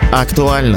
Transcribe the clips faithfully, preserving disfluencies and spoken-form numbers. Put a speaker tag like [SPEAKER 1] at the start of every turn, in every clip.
[SPEAKER 1] Актуально.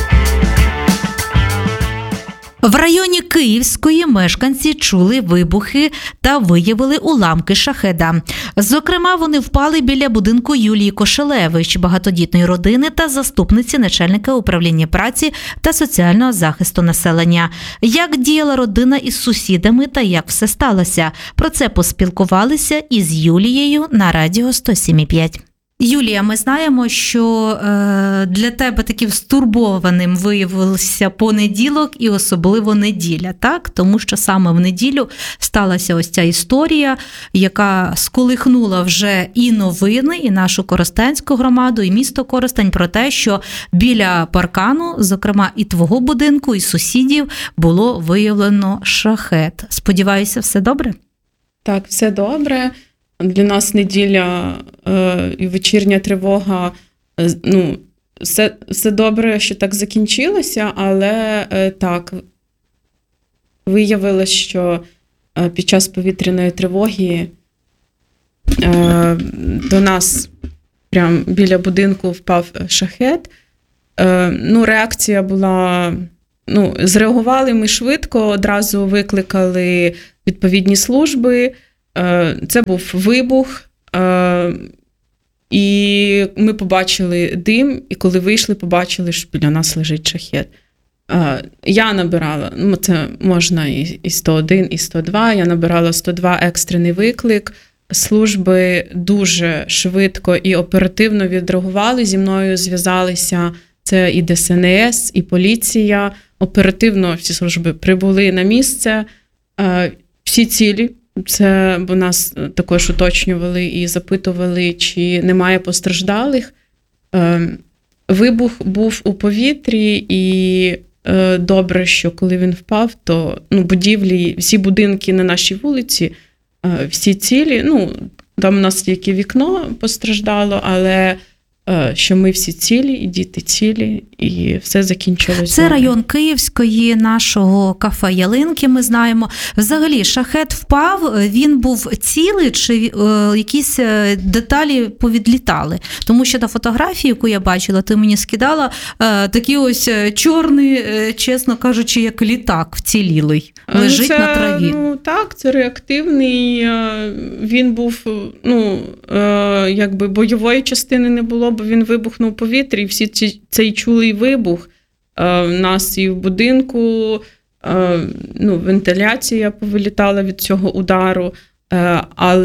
[SPEAKER 2] В районі Київської мешканці чули вибухи та виявили уламки шахеда. Зокрема, вони впали біля будинку Юлії Кошелевич, багатодітної родини та заступниці начальника управління праці та соціального захисту населення. Як діяла родина із сусідами та як все сталося? Про це поспілкувалися із Юлією на радіо сто сім і п'ять. Юлія, ми знаємо, що е, для тебе таким стурбованим виявився понеділок і особливо неділя, так? Тому що саме в неділю сталася ось ця історія, яка сколихнула вже і новини, і нашу Коростенську громаду, і місто Коростень про те, що біля паркану, зокрема і твого будинку, і сусідів, було виявлено шахед. Сподіваюся, все добре?
[SPEAKER 3] Так, все добре. Для нас неділя е, і вечірня тривога, е, ну, все, все добре, що так закінчилося, але е, так, виявилось, що е, під час повітряної тривоги е, до нас прямо біля будинку впав шахед. Е, ну, реакція була, ну, зреагували ми швидко, одразу викликали відповідні служби. Це був вибух, і ми побачили дим, і коли вийшли, побачили, що біля нас лежить шахед. Я набирала, ну це можна і сто один, і сто два, я набирала сто два екстрений виклик, служби дуже швидко і оперативно відреагували, зі мною зв'язалися, це і Де Ес En Ес, і поліція, оперативно всі служби прибули на місце, всі цілі. Це, бо нас також уточнювали і запитували, чи немає постраждалих. Вибух був у повітрі, і добре, що коли він впав, то ну, будівлі, всі будинки на нашій вулиці, всі цілі, ну, там у нас тільки вікно постраждало, але що ми всі цілі, і діти цілі, і все закінчилось.
[SPEAKER 2] Це добре. Район Київської, нашого кафе Ялинки, ми знаємо. Взагалі, шахед впав, він був цілий, чи е, якісь деталі повідлітали? Тому що на фотографії, яку я бачила, ти мені скидала, е, такий ось чорний, е, чесно кажучи, як літак вцілілий, лежить
[SPEAKER 3] це,
[SPEAKER 2] на траві.
[SPEAKER 3] Ну так, це реактивний, він був, ну, е, якби бойової частини не було, бо він вибухнув у повітрі, і всі ці, цей чулий вибух. Е, в нас і в будинку, е, ну, вентиляція повилітала від цього удару, е,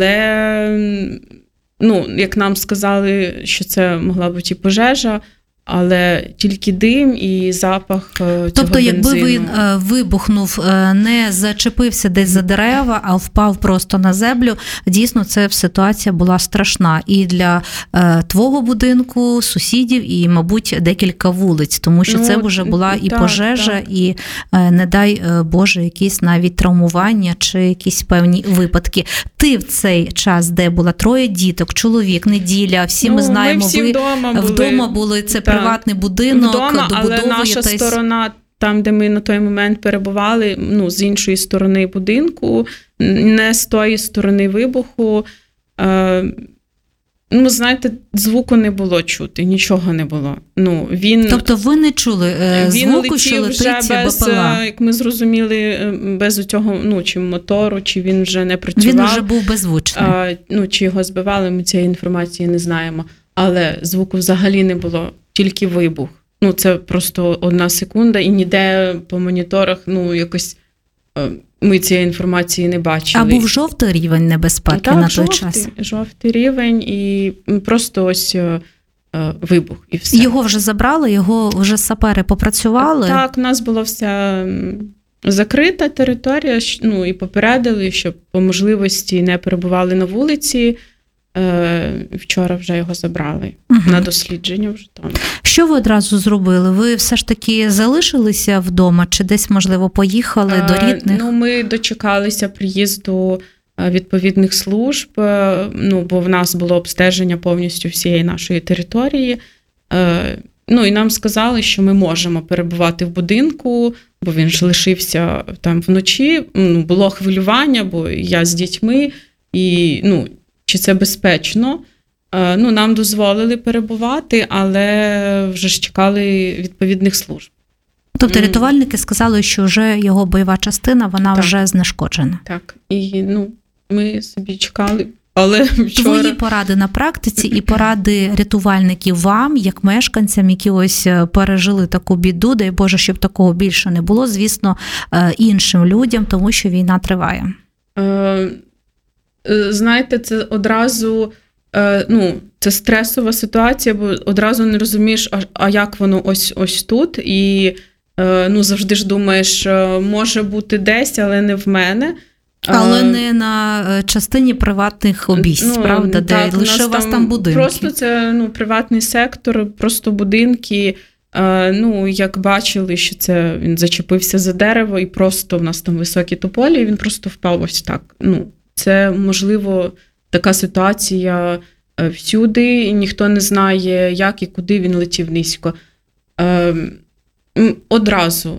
[SPEAKER 3] але, ну, як нам сказали, що це могла бути і пожежа, але тільки дим і запах цього бензину.
[SPEAKER 2] Тобто, якби він вибухнув, не зачепився десь за дерева, а впав просто на землю, дійсно, це ситуація була страшна. І для е, твого будинку, сусідів, і, мабуть, декілька вулиць. Тому що ну, це вже була і так, пожежа, так. і, е, не дай Боже, якісь навіть травмування чи якісь певні випадки. Ти в цей час, де була троє діток, чоловік, неділя, всі ну, ми знаємо,
[SPEAKER 3] ми всі
[SPEAKER 2] ви
[SPEAKER 3] вдома були.
[SPEAKER 2] Вдома були, це приватний будинок,
[SPEAKER 3] вдома, але наша сторона, там, де ми на той момент перебували, ну, з іншої сторони будинку, не з тої сторони вибуху. Е, ну, знаєте, звуку не було чути, нічого не було. Ну, він,
[SPEAKER 2] тобто ви не чули е, звуку, що летить
[SPEAKER 3] без,
[SPEAKER 2] БПЛА?
[SPEAKER 3] Як ми зрозуміли, без цього, ну, чи мотору, чи він вже не працював.
[SPEAKER 2] Він вже був беззвучний.
[SPEAKER 3] Е, ну, чи його збивали, ми цієї інформації не знаємо. Але звуку взагалі не було. Тільки вибух. Ну, це просто одна секунда, і ніде по моніторах, ну, якось ми цієї інформації не бачили.
[SPEAKER 2] А був жовтий рівень небезпеки
[SPEAKER 3] так,
[SPEAKER 2] на той
[SPEAKER 3] жовтий,
[SPEAKER 2] час?
[SPEAKER 3] жовтий рівень і просто ось е, вибух і все.
[SPEAKER 2] Його вже забрали, його вже сапери попрацювали? Так,
[SPEAKER 3] у нас була вся закрита територія, ну, і попередили, щоб по можливості не перебували на вулиці. Вчора вже його забрали угу. на дослідження вже там. Що
[SPEAKER 2] ви одразу зробили? Ви все ж таки залишилися вдома чи десь, можливо, поїхали а, до рідних?
[SPEAKER 3] Ну, ми дочекалися приїзду відповідних служб, ну, бо в нас було обстеження повністю всієї нашої території. Ну, і нам сказали, що ми можемо перебувати в будинку, бо він ж лишився там вночі. Ну, було хвилювання, бо я з дітьми, і, ну, чи це безпечно. Ну, нам дозволили перебувати, але вже ж чекали відповідних служб.
[SPEAKER 2] Тобто рятувальники сказали, що вже його бойова частина, вона так. вже знешкоджена.
[SPEAKER 3] Так, і ну, ми собі чекали, але вчора...
[SPEAKER 2] Твої поради на практиці і поради рятувальників вам, як мешканцям, які ось пережили таку біду, дай Боже, щоб такого більше не було, звісно, іншим людям, тому що війна триває.
[SPEAKER 3] Знаєте, це одразу... Ну, це стресова ситуація, бо одразу не розумієш, а, а як воно ось, ось тут. І ну, завжди ж думаєш, може бути десь, але не в мене.
[SPEAKER 2] Але не на частині приватних обійсть, ну, правда? Так, де лише у вас там, там будинки.
[SPEAKER 3] Просто це ну, приватний сектор, просто будинки. Ну, як бачили, що це він зачепився за дерево, і просто в нас там високі тополі, і він просто впав ось так. Ну, це, можливо, така ситуація всюди, і ніхто не знає, як і куди він летів низько. Одразу,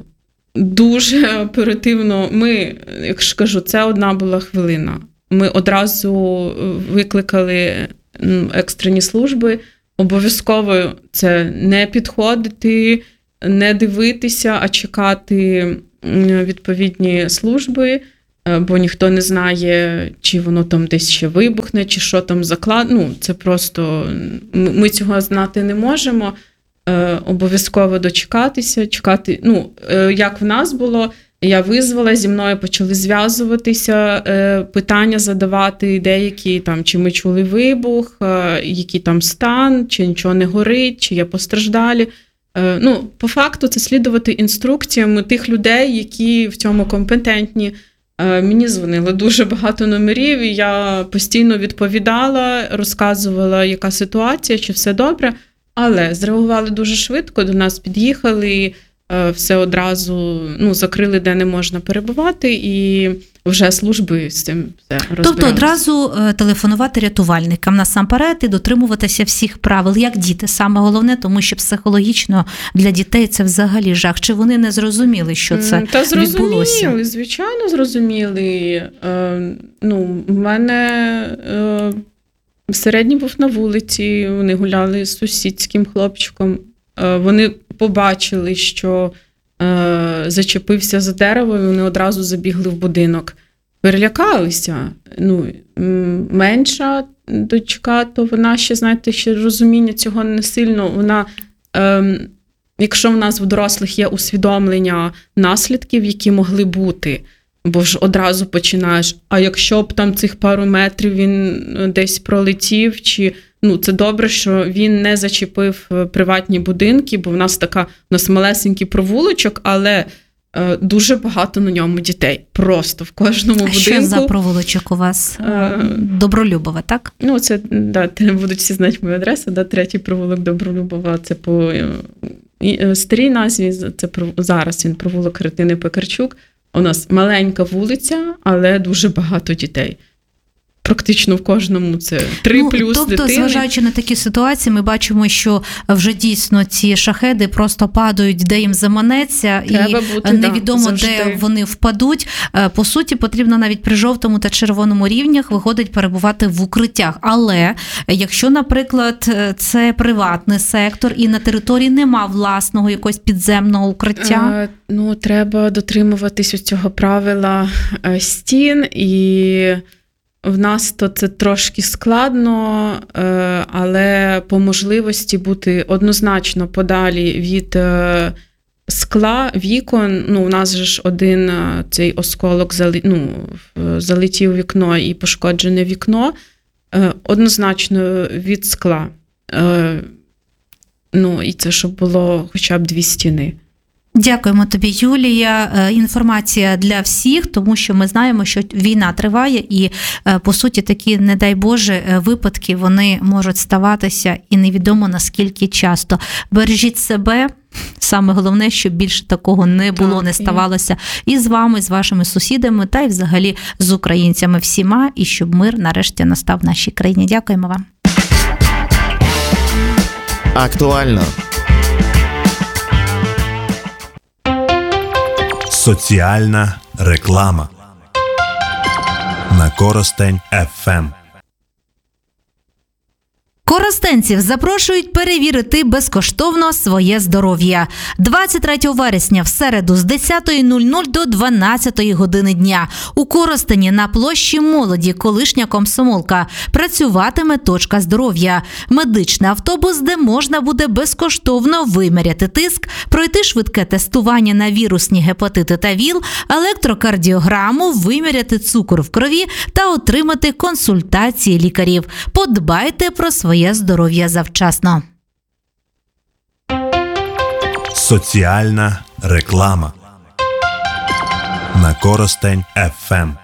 [SPEAKER 3] дуже оперативно, ми, як ж кажу, це одна була хвилина. Ми одразу викликали екстрені служби, обов'язково це не підходити, не дивитися, а чекати відповідні служби, бо ніхто не знає, чи воно там десь ще вибухне, чи що там заклад. Ну, це просто, ми цього знати не можемо. Е, обов'язково дочекатися, чекати, ну, е, як в нас було, я визвала, зі мною почали зв'язуватися, е, питання задавати деякі, там, чи ми чули вибух, е, який там стан, чи нічого не горить, чи є постраждалі. Е, ну, по факту це слідувати інструкціям тих людей, які в цьому компетентні. Е, мені дзвонили дуже багато номерів, і я постійно відповідала, розказувала, яка ситуація, чи все добре. Але зреагували дуже швидко, до нас під'їхали, все одразу ну, закрили, де не можна перебувати, і вже служби з цим все розбиралися.
[SPEAKER 2] Тобто одразу телефонувати рятувальникам насамперед і дотримуватися всіх правил, як діти. Саме головне, тому що психологічно для дітей це взагалі жах. Чи вони не зрозуміли, що це
[SPEAKER 3] Та
[SPEAKER 2] відбулося?
[SPEAKER 3] Та зрозуміли, звичайно, зрозуміли. Ну, в мене... Середній був на вулиці, вони гуляли з сусідським хлопчиком. Вони побачили, що е, зачепився за дерево, і вони одразу забігли в будинок. Перелякалися. Ну, менша дочка, то вона ще, знаєте, ще розуміння цього не сильно. Вона, е, якщо в нас в дорослих є усвідомлення наслідків, які могли бути, бо ж одразу починаєш, а якщо б там цих пару метрів він десь пролетів, чи ну це добре, що він не зачепив приватні будинки, бо в нас така, у нас малесенький провулочок, але е, дуже багато на ньому дітей. Просто в кожному а будинку. А
[SPEAKER 2] що за провулочок у вас? Е, Добролюбова, так?
[SPEAKER 3] Ну, це, да, будуть всі знати мою адресу, да, третій провулок Добролюбова, це по е, старій назві, це зараз він провулок Христини Пекарчук. У нас маленька вулиця, але дуже багато дітей. Практично в кожному це три ну, плюс
[SPEAKER 2] тобто,
[SPEAKER 3] дитини.
[SPEAKER 2] Тобто, зважаючи на такі ситуації, ми бачимо, що вже дійсно ці шахеди просто падають, де їм заманеться,
[SPEAKER 3] Треба
[SPEAKER 2] і
[SPEAKER 3] бути,
[SPEAKER 2] невідомо,
[SPEAKER 3] да,
[SPEAKER 2] де вони впадуть. По суті, потрібно навіть при жовтому та червоному рівнях, виходить, перебувати в укриттях. Але якщо, наприклад, це приватний сектор і на території нема власного якогось підземного укриття?
[SPEAKER 3] Е, ну, треба дотримуватись ось цього правила стін, і в нас то це трошки складно, але по можливості бути однозначно подалі від скла, вікон. Ну, у нас же ж один цей осколок ну, залетів у вікно і пошкоджене вікно. Однозначно від скла. Ну, і це щоб було хоча б дві стіни.
[SPEAKER 2] Дякуємо тобі, Юлія. Інформація для всіх, тому що ми знаємо, що війна триває і, по суті, такі, не дай Боже, випадки, вони можуть ставатися і невідомо наскільки часто. Бережіть себе. Саме головне, щоб більше такого не було, так, не ставалося і з вами, і з вашими сусідами, та й взагалі з українцями всіма, і щоб мир нарешті настав в нашій країні. Дякуємо вам.
[SPEAKER 1] Актуально.
[SPEAKER 4] Соціальна реклама на Коростень еф ем.
[SPEAKER 2] Коростенців запрошують перевірити безкоштовно своє здоров'я. двадцять третього вересня в середу з десятої до дванадцятої години дня у Коростені на площі Молоді, колишня комсомолка, працюватиме точка здоров'я. Медичний автобус, де можна буде безкоштовно виміряти тиск, пройти швидке тестування на вірусні гепатити та ВІЛ, електрокардіограму, виміряти цукор в крові та отримати консультації лікарів. Подбайте про своє здоров'я завчасно.
[SPEAKER 4] Соціальна реклама на Коростень еф ем.